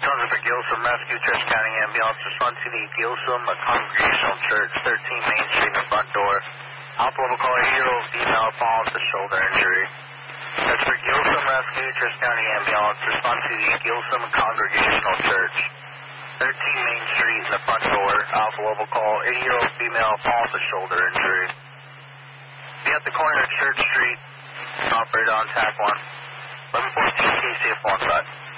100 for Gilsum Rescue Church County Ambulance. Respond to the Gilsum Congregational Church, 13 Main Street in the front door. Alpha Level Call, 8-year-old female falls with shoulder injury. That's for Gilsum Rescue Church County Ambulance. Respond to the Gilsum Congregational Church, 13 Main Street in the front door. Alpha Level Call, 80-year-old female falls with shoulder injury. Be at the corner of Church Street. Operator on TAC 1. 1114 KCF 1 side.